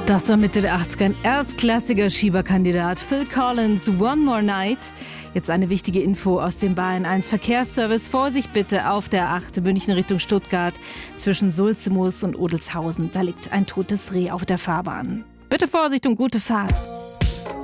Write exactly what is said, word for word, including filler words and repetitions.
Das war Mitte der achtziger ein erstklassiger Schieberkandidat. Phil Collins, One More Night. Jetzt eine wichtige Info aus dem Bayern eins Verkehrsservice. Vorsicht bitte auf der acht München Richtung Stuttgart zwischen Sulzemoos und Odelshausen. Da liegt ein totes Reh auf der Fahrbahn. Bitte Vorsicht und gute Fahrt.